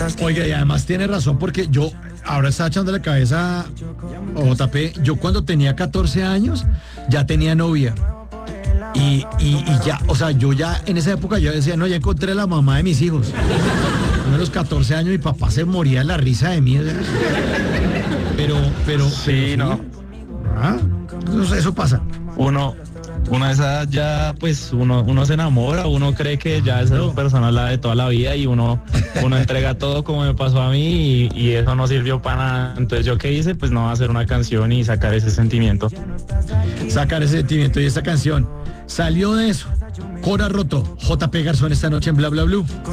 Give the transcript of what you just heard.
Oiga, y además tiene razón porque yo ahora estaba echando la cabeza a JP. Yo cuando tenía 14 años ya tenía novia. Y ya, o sea, yo ya en esa época yo decía, no, ya encontré la mamá de mis hijos. A los 14 años mi papá se moría de la risa de mí. Pero Sí, no. Ah, eso pasa. Uno a esa edad ya, pues, uno se enamora, uno cree que ya esa persona es la de toda la vida y uno entrega todo como me pasó a mí y eso no sirvió para nada. Entonces, ¿yo qué hice? Pues no, hacer una canción y sacar ese sentimiento. Sacar ese sentimiento y esta canción salió de eso. Cora Roto, JP Garzón esta noche en Bla Bla Blue.